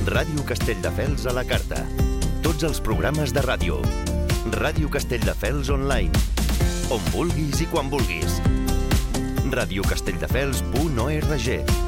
Ràdio Castelldefels a la carta. Tots els programes de ràdio. Ràdio Castelldefels online. On vulguis i quan vulguis. radiocastelldefels.org